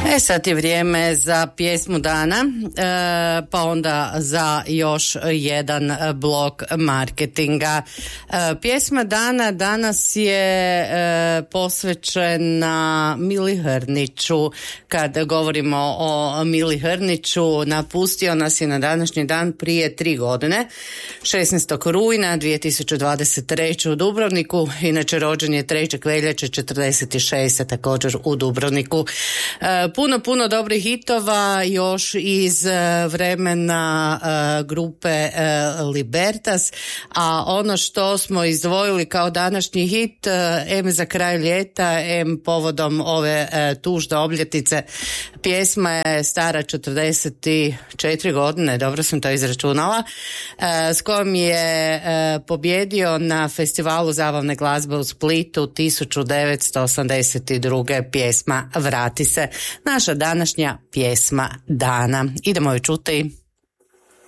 Sad je vrijeme za pjesmu dana, pa onda za još jedan blok marketinga. Pjesma dana danas je posvećena Mili Hrniću. Kad govorimo o Mili Hrniću, napustio nas je na današnji dan prije 3 godine, 16. rujna 2023. u Dubrovniku. Inače rođen je 3. veljače 46. također u Dubrovniku. Puno dobrih hitova još iz vremena grupe Libertas, a ono što smo izdvojili kao današnji hit, em za kraj ljeta, em povodom ove tužne obljetnice, pjesma je stara 44 godine, dobro sam to izračunala, s kojom je pobjedio na festivalu zabavne glazbe u Splitu 1982. pjesma Vrati se. Naša današnja pjesma dana. Idemo ju čuti.